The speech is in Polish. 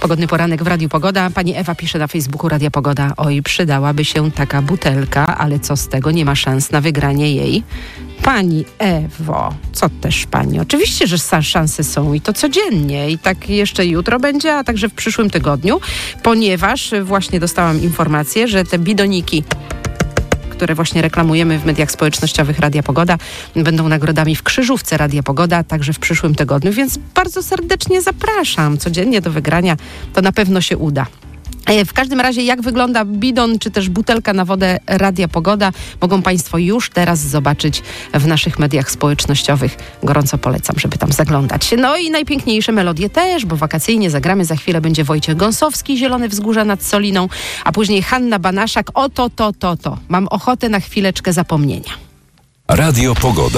Pogodny poranek w Radiu Pogoda. Pani Ewa pisze na Facebooku Radia Pogoda: oj, przydałaby się taka butelka, ale co z tego, nie ma szans na wygranie jej. Pani Ewo, co też pani? Oczywiście, że szanse są i to codziennie i tak jeszcze jutro będzie, a także w przyszłym tygodniu, ponieważ właśnie dostałam informację, że te bidoniki, które właśnie reklamujemy w mediach społecznościowych Radia Pogoda, będą nagrodami w krzyżówce Radia Pogoda, także w przyszłym tygodniu, więc bardzo serdecznie zapraszam. Codziennie do wygrania to na pewno się uda. W każdym razie, jak wygląda bidon czy też butelka na wodę Radia Pogoda, mogą Państwo już teraz zobaczyć w naszych mediach społecznościowych. Gorąco polecam, żeby tam zaglądać. No i najpiękniejsze melodie też, bo wakacyjnie zagramy. Za chwilę będzie Wojciech Gąsowski, Zielone Wzgórza nad Soliną, a później Hanna Banaszak. Oto, to. Mam ochotę na chwileczkę zapomnienia. Radio Pogoda.